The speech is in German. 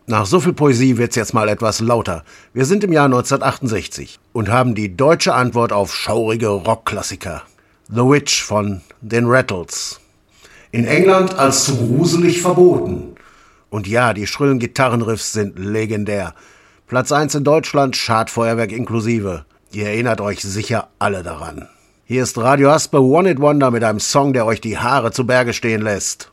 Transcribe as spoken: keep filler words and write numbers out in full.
Nach so viel Poesie wird's jetzt mal etwas lauter. Wir sind im Jahr neunzehnhundertachtundsechzig und haben die deutsche Antwort auf schaurige Rockklassiker. The Witch von den Rattles. In England als zu gruselig verboten. Und ja, die schrillen Gitarrenriffs sind legendär. Platz eins in Deutschland, Schadfeuerwerk inklusive. Ihr erinnert euch sicher alle daran. Hier ist Radio Haspe One It Wonder mit einem Song, der euch die Haare zu Berge stehen lässt.